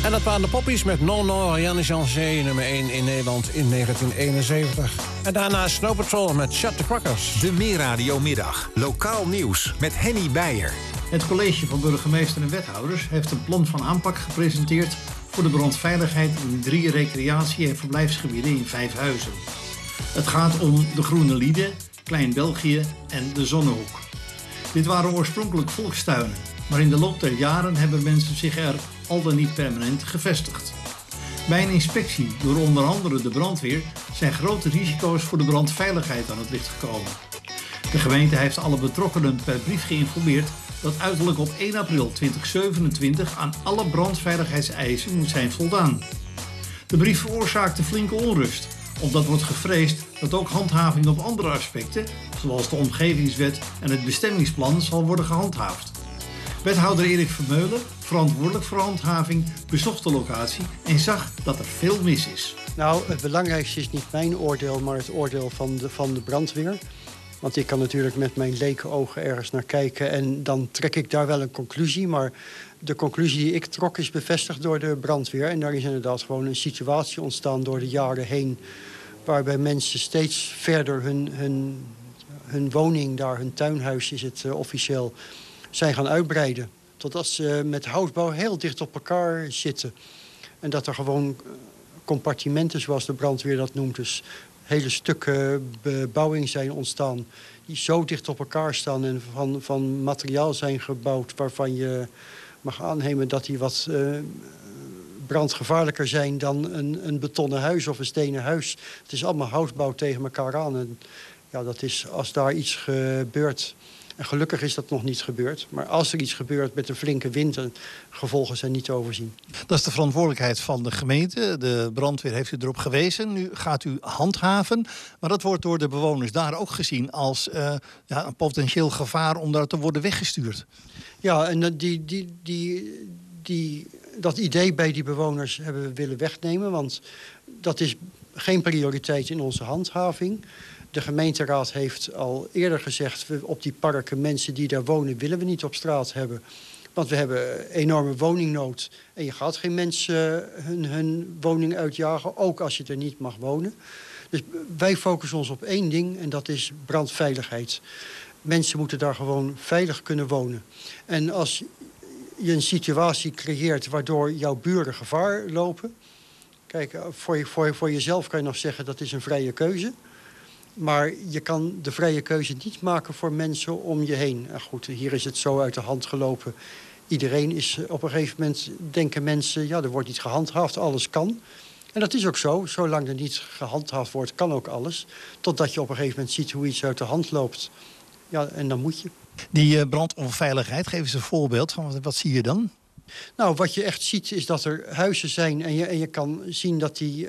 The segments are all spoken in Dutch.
En dat waren de Poppies met Non Non, Janne Janzé, nummer 1 in Nederland in 1971. En daarna Snow Patrol met Shut the Crackers. De Meerradio Middag. Lokaal nieuws met Henny Beijer. Het college van burgemeester en wethouders heeft een plan van aanpak gepresenteerd voor de brandveiligheid in 3 recreatie- en verblijfsgebieden in 5 huizen. Het gaat om de Groene Lieden, Klein België en de Zonnehoek. Dit waren oorspronkelijk volkstuinen, maar in de loop der jaren hebben mensen zich er al dan niet permanent gevestigd. Bij een inspectie door onder andere de brandweer zijn grote risico's voor de brandveiligheid aan het licht gekomen. De gemeente heeft alle betrokkenen per brief geïnformeerd dat uiterlijk op 1 april 2027 aan alle brandveiligheidseisen moet zijn voldaan. De brief veroorzaakte flinke onrust, omdat wordt gevreesd dat ook handhaving op andere aspecten, zoals de omgevingswet en het bestemmingsplan, zal worden gehandhaafd. Wethouder Erik Vermeulen, verantwoordelijk voor handhaving, bezocht de locatie en zag dat er veel mis is. Nou, het belangrijkste is niet mijn oordeel, maar het oordeel van de brandweer. Want ik kan natuurlijk met mijn lekenogen ergens naar kijken en dan trek ik daar wel een conclusie. Maar de conclusie die ik trok is bevestigd door de brandweer. En daar is inderdaad gewoon een situatie ontstaan door de jaren heen, waarbij mensen steeds verder hun woning daar, hun tuinhuis is het officieel, zijn gaan uitbreiden. Totdat ze met houtbouw heel dicht op elkaar zitten. En dat er gewoon compartimenten, zoals de brandweer dat noemt, dus hele stukken bebouwing zijn ontstaan die zo dicht op elkaar staan en van materiaal zijn gebouwd waarvan je mag aannemen dat die wat brandgevaarlijker zijn dan een betonnen huis of een stenen huis. Het is allemaal houtbouw tegen elkaar aan. En ja, dat is, als daar iets gebeurt, en gelukkig is dat nog niet gebeurd, maar als er iets gebeurt met een flinke wind, de gevolgen zijn niet te overzien. Dat is de verantwoordelijkheid van de gemeente. De brandweer heeft u erop gewezen. Nu gaat u handhaven. Maar dat wordt door de bewoners daar ook gezien als een potentieel gevaar om daar te worden weggestuurd. Ja, en dat idee bij die bewoners hebben we willen wegnemen, want dat is geen prioriteit in onze handhaving. De gemeenteraad heeft al eerder gezegd, op die parken, mensen die daar wonen, willen we niet op straat hebben. Want we hebben enorme woningnood. En je gaat geen mensen hun woning uitjagen, ook als je er niet mag wonen. Dus wij focussen ons op één ding en dat is brandveiligheid. Mensen moeten daar gewoon veilig kunnen wonen. En als je een situatie creëert waardoor jouw buren gevaar lopen. Kijk, voor jezelf kan je nog zeggen dat is een vrije keuze. Maar je kan de vrije keuze niet maken voor mensen om je heen. En goed, hier is het zo uit de hand gelopen. Iedereen is op een gegeven moment, denken mensen, ja, er wordt niet gehandhaafd, alles kan. En dat is ook zo. Zolang er niet gehandhaafd wordt, kan ook alles. Totdat je op een gegeven moment ziet hoe iets uit de hand loopt. Ja, en dan moet je. Die brandonveiligheid, geef eens een voorbeeld van wat zie je dan? Nou, wat je echt ziet is dat er huizen zijn en je kan zien dat die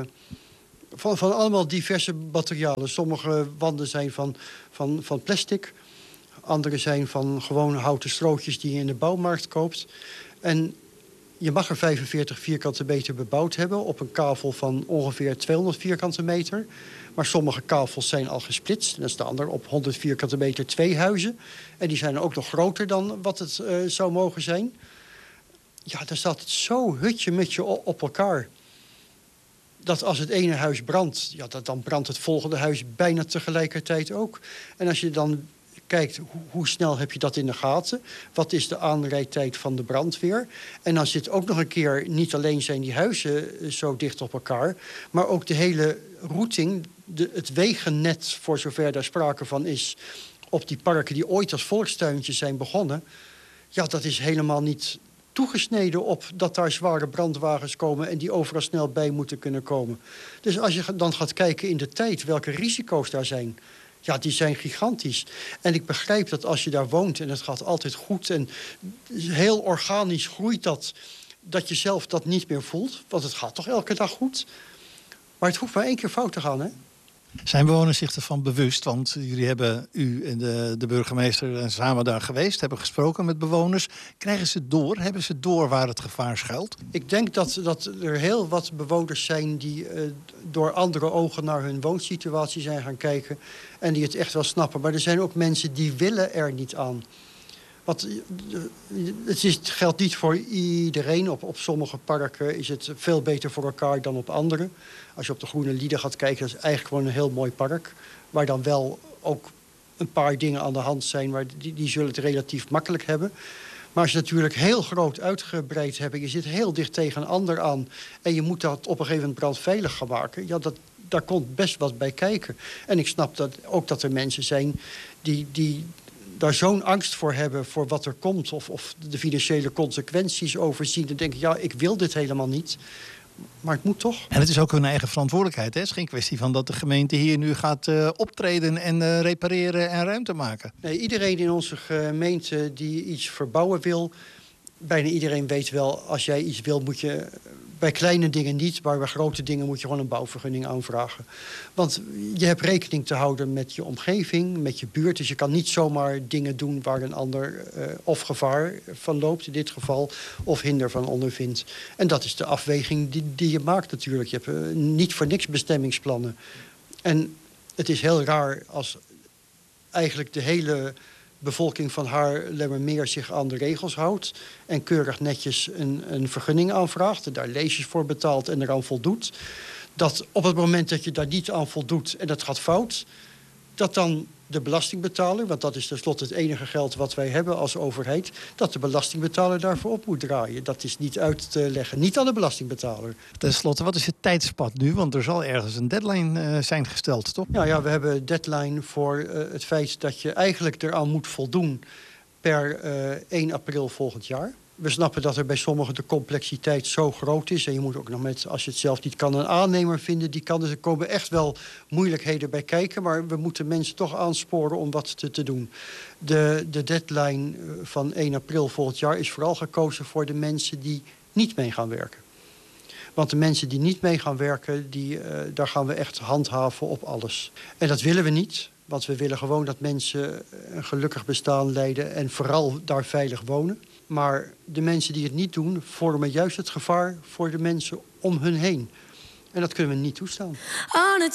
van allemaal diverse materialen. Sommige wanden zijn van plastic. Andere zijn van gewoon houten strootjes die je in de bouwmarkt koopt. En je mag er 45 vierkante meter bebouwd hebben op een kavel van ongeveer 200 vierkante meter. Maar sommige kavels zijn al gesplitst. En dan staan er op 100 vierkante meter 2 huizen. En die zijn ook nog groter dan wat het zou mogen zijn. Ja, daar staat het zo hutje-mutje op elkaar. Dat als het ene huis brandt, ja, dan brandt het volgende huis bijna tegelijkertijd ook. En als je dan kijkt, hoe snel heb je dat in de gaten? Wat is de aanrijdtijd van de brandweer? En als dit ook nog een keer, niet alleen zijn die huizen zo dicht op elkaar, maar ook de hele routing, het wegennet, voor zover daar sprake van is, op die parken die ooit als volkstuintjes zijn begonnen, ja, dat is helemaal niet toegesneden op dat daar zware brandwagens komen en die overal snel bij moeten kunnen komen. Dus als je dan gaat kijken in de tijd welke risico's daar zijn, ja, die zijn gigantisch. En ik begrijp dat als je daar woont en het gaat altijd goed en heel organisch groeit dat je zelf dat niet meer voelt. Want het gaat toch elke dag goed. Maar het hoeft maar 1 keer fout te gaan, hè? Zijn bewoners zich ervan bewust? Want jullie hebben, u en de burgemeester samen daar geweest, hebben gesproken met bewoners. Krijgen ze het door? Hebben ze door waar het gevaar schuilt? Ik denk dat er heel wat bewoners zijn die door andere ogen naar hun woonsituatie zijn gaan kijken en die het echt wel snappen. Maar er zijn ook mensen die willen er niet aan. Want het geldt niet voor iedereen. Op sommige parken is het veel beter voor elkaar dan op andere. Als je op de Groene Lieden gaat kijken, dat is eigenlijk gewoon een heel mooi park. Waar dan wel ook een paar dingen aan de hand zijn, maar die zullen het relatief makkelijk hebben. Maar als je natuurlijk heel groot uitgebreid hebt, je zit heel dicht tegen een ander aan en je moet dat op een gegeven moment brandveilig gaan maken, ja, daar komt best wat bij kijken. En ik snap dat er mensen zijn die daar zo'n angst voor hebben voor wat er komt of de financiële consequenties overzien en denken, ja, ik wil dit helemaal niet. Maar het moet toch. En het is ook hun eigen verantwoordelijkheid. Hè? Het is geen kwestie van dat de gemeente hier nu gaat optreden en repareren en ruimte maken. Nee, iedereen in onze gemeente die iets verbouwen wil, bijna iedereen weet wel, als jij iets wil, moet je bij kleine dingen niet, maar bij grote dingen moet je gewoon een bouwvergunning aanvragen. Want je hebt rekening te houden met je omgeving, met je buurt. Dus je kan niet zomaar dingen doen waar een ander of gevaar van loopt, in dit geval, of hinder van ondervindt. En dat is de afweging die je maakt natuurlijk. Je hebt niet voor niks bestemmingsplannen. En het is heel raar als eigenlijk de hele bevolking van Haarlemmermeer zich aan de regels houdt en keurig netjes een vergunning aanvraagt en daar leesjes voor betaalt en eraan voldoet, dat op het moment dat je daar niet aan voldoet en dat gaat fout, dat dan de belastingbetaler, want dat is tenslotte het enige geld wat wij hebben als overheid, dat de belastingbetaler daarvoor op moet draaien. Dat is niet uit te leggen, niet aan de belastingbetaler. Ten slotte, wat is het tijdspad nu? Want er zal ergens een deadline zijn gesteld, toch? Ja, we hebben een deadline voor het feit dat je eigenlijk eraan moet voldoen per 1 april volgend jaar. We snappen dat er bij sommigen de complexiteit zo groot is. En je moet ook nog met, als je het zelf niet kan, een aannemer vinden. Die kan, dus er komen echt wel moeilijkheden bij kijken. Maar we moeten mensen toch aansporen om wat te doen. De deadline van 1 april volgend jaar is vooral gekozen voor de mensen die niet mee gaan werken. Want de mensen die niet mee gaan werken, daar gaan we echt handhaven op alles. En dat willen we niet. Want we willen gewoon dat mensen een gelukkig bestaan leiden en vooral daar veilig wonen. Maar de mensen die het niet doen, vormen juist het gevaar voor de mensen om hun heen. En dat kunnen we niet toestaan.